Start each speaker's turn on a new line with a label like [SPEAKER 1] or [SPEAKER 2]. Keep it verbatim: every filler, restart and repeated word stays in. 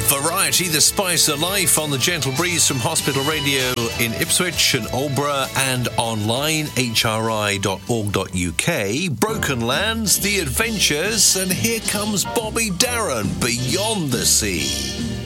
[SPEAKER 1] Variety, the spice of life on the Gentle Breeze from Hospital Radio in Ipswich and Aldeburgh and online, h r i dot org dot u k. Broken Lands, The Adventures, and here comes Bobby Darin, Beyond the Sea.